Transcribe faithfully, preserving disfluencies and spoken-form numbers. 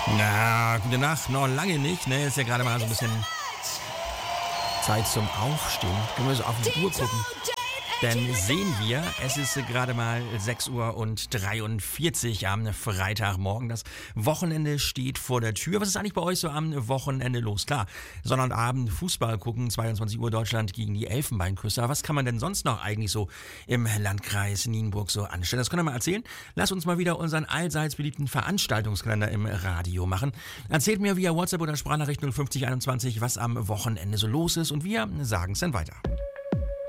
Na, gute Nacht, noch lange nicht, ne? Ist ja gerade mal so ein bisschen Zeit zum Aufstehen. Können wir so auf die Uhr gucken. Denn sehen wir, es ist gerade mal sechs Uhr und dreiundvierzig am Freitagmorgen. Das Wochenende steht vor der Tür. Was ist eigentlich bei euch so am Wochenende los? Klar, Sonnabend Fußball gucken, zweiundzwanzig Uhr Deutschland gegen die Elfenbeinküste. Was kann man denn sonst noch eigentlich so im Landkreis Nienburg so anstellen? Das könnt ihr mal erzählen. Lasst uns mal wieder unseren allseits beliebten Veranstaltungskalender im Radio machen. Erzählt mir via WhatsApp oder Sprachnachricht null fünfzig einundzwanzig, was am Wochenende so los ist, und wir sagen es dann weiter.